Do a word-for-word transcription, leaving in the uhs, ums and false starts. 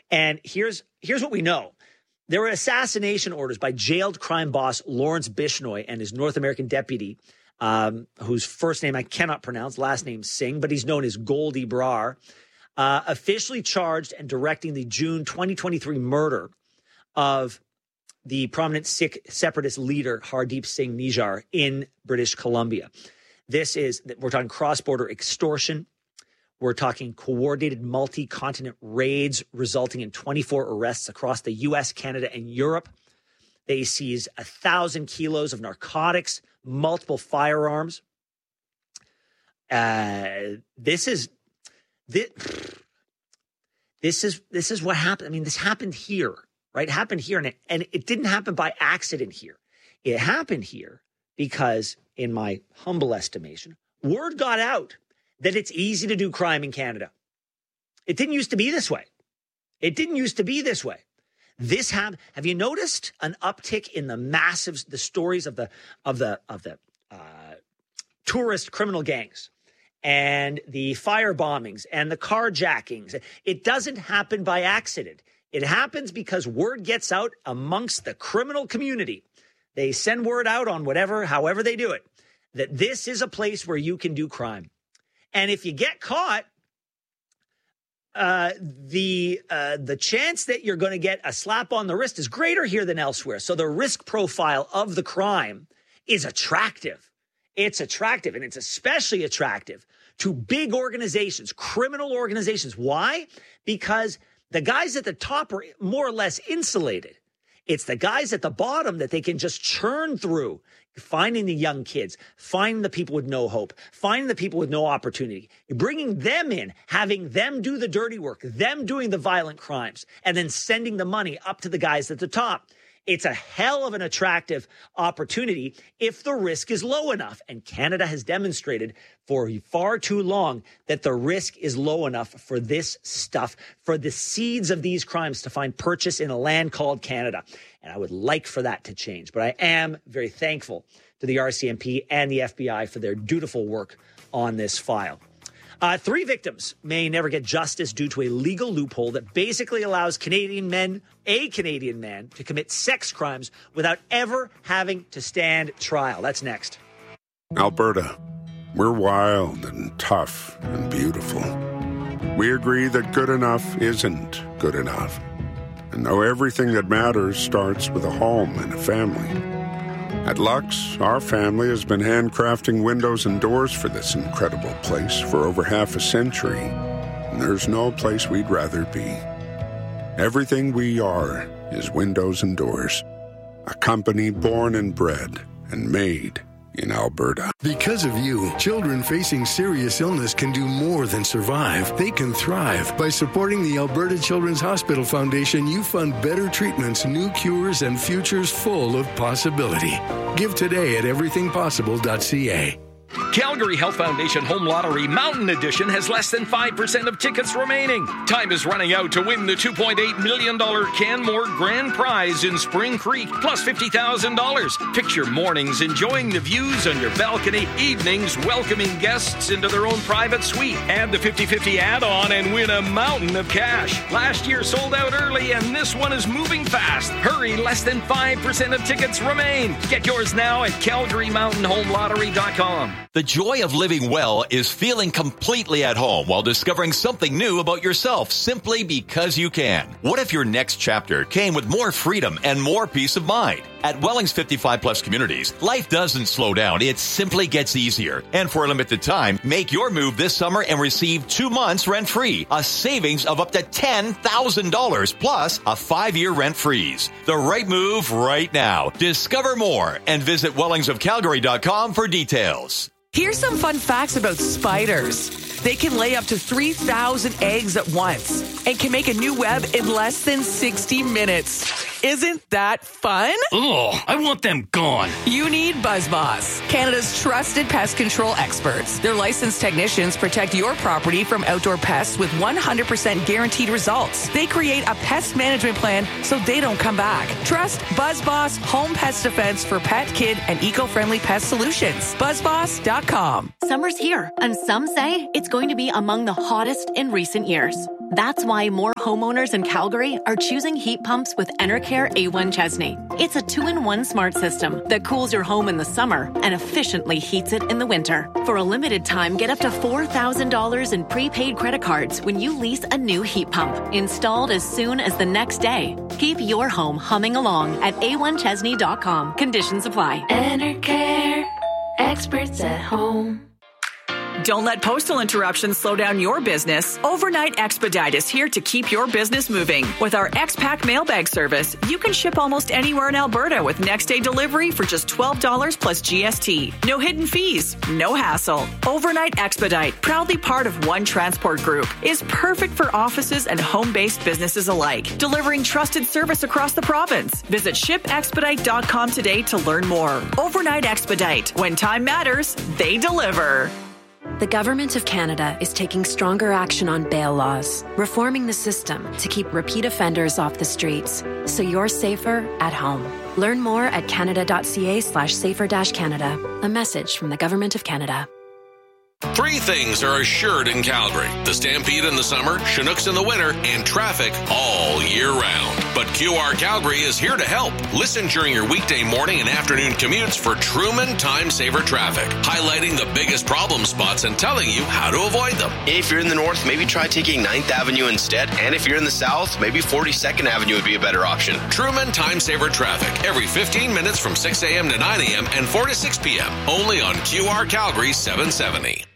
And here's here's what we know. There were assassination orders by jailed crime boss Lawrence Bishnoi and his North American deputy, um, whose first name I cannot pronounce, last name Singh, but he's known as Goldie Brar, uh, officially charged and directing the June twenty twenty-three murder of the prominent Sikh separatist leader Hardeep Singh Nijjar in British Columbia. This is, we're talking cross-border extortion. We're talking coordinated multi-continent raids resulting in twenty-four arrests across the U S, Canada, and Europe. They seized a thousand kilos of narcotics, multiple firearms. Uh, this is this, this is this is what happened. I mean, this happened here, right? It happened here, and it, and it didn't happen by accident here. It happened here because, in my humble estimation, word got out that it's easy to do crime in Canada. It didn't used to be this way. It didn't used to be this way. This have have you noticed an uptick in the massive the stories of the of the of the uh, tourist criminal gangs and the fire bombings and the carjackings? It doesn't happen by accident. It happens because word gets out amongst the criminal community. They send word out on whatever, however they do it, that this is a place where you can do crime. And if you get caught, uh, the uh, the chance that you're going to get a slap on the wrist is greater here than elsewhere. So the risk profile of the crime is attractive. It's attractive, and it's especially attractive to big organizations, criminal organizations. Why? Because the guys at the top are more or less insulated. It's the guys at the bottom that they can just churn through, finding the young kids, finding the people with no hope, finding the people with no opportunity, bringing them in, having them do the dirty work, them doing the violent crimes, and then sending the money up to the guys at the top. It's a hell of an attractive opportunity if the risk is low enough. And Canada has demonstrated for far too long that the risk is low enough for this stuff, for the seeds of these crimes to find purchase in a land called Canada. And I would like for that to change. But I am very thankful to the R C M P and the F B I for their dutiful work on this file. Uh, three victims may never get justice due to a legal loophole that basically allows Canadian men, a Canadian man, to commit sex crimes without ever having to stand trial. That's next. Alberta, we're wild and tough and beautiful. We agree that good enough isn't good enough. And know everything that matters starts with a home and a family. At Lux, our family has been handcrafting windows and doors for this incredible place for over half a century, and there's no place we'd rather be. Everything we are is windows and doors, a company born and bred and made in Alberta. Because of you, children facing serious illness can do more than survive. They can thrive. By supporting the Alberta Children's Hospital Foundation, you fund better treatments, new cures, and futures full of possibility. Give today at everything possible dot c a. Calgary Health Foundation Home Lottery Mountain Edition has less than five percent of tickets remaining. Time is running out to win the two point eight million dollars Canmore Grand Prize in Spring Creek, plus fifty thousand dollars. Picture mornings enjoying the views on your balcony, evenings welcoming guests into their own private suite. Add the fifty-fifty add-on and win a mountain of cash. Last year sold out early, and this one is moving fast. Hurry, less than five percent of tickets remain. Get yours now at calgary mountain home lottery dot com. The joy of living well is feeling completely at home while discovering something new about yourself simply because you can. What if your next chapter came with more freedom and more peace of mind? At Wellings fifty-five plus Communities, life doesn't slow down. It simply gets easier. And for a limited time, make your move this summer and receive two months rent-free, a savings of up to ten thousand dollars, plus a five-year rent freeze. The right move right now. Discover more and visit wellings of calgary dot com for details. Here's some fun facts about spiders. They can lay up to three thousand eggs at once and can make a new web in less than sixty minutes. Isn't that fun? Ugh, I want them gone. You need BuzzBoss, Canada's trusted pest control experts. Their licensed technicians protect your property from outdoor pests with one hundred percent guaranteed results. They create a pest management plan so they don't come back. Trust BuzzBoss Home Pest Defense for pet, kid, and eco-friendly pest solutions. buzz boss dot com. Summer's here, and some say it's going to be among the hottest in recent years. That's why more homeowners in Calgary are choosing heat pumps with Enercare A one Chesney. It's a two-in-one smart system that cools your home in the summer and efficiently heats it in the winter. For a limited time, get up to four thousand dollars in prepaid credit cards when you lease a new heat pump, installed as soon as the next day. Keep your home humming along at A one Chesney dot com. Conditions apply. Enercare, experts at home. Don't let postal interruptions slow down your business. Overnight Expedite is here to keep your business moving. With our X-Pack mailbag service, you can ship almost anywhere in Alberta with next-day delivery for just twelve dollars plus G S T. No hidden fees, no hassle. Overnight Expedite, proudly part of One Transport Group, is perfect for offices and home-based businesses alike, delivering trusted service across the province. Visit ship expedite dot com today to learn more. Overnight Expedite. When time matters, they deliver. The Government of Canada is taking stronger action on bail laws, reforming the system to keep repeat offenders off the streets, so you're safer at home. Learn more at canada.ca slash safer dash Canada. A message from the Government of Canada. Three things are assured in Calgary: the Stampede in the summer, Chinooks in the winter, and traffic all year round. But Q R Calgary is here to help. Listen during your weekday morning and afternoon commutes for Truman Time Saver Traffic, highlighting the biggest problem spots and telling you how to avoid them. If you're in the north, maybe try taking ninth Avenue instead. And if you're in the south, maybe forty-second Avenue would be a better option. Truman Time Saver Traffic, every fifteen minutes from six a.m. to nine a.m. and four to six p.m. Only on Q R Calgary seven seventy.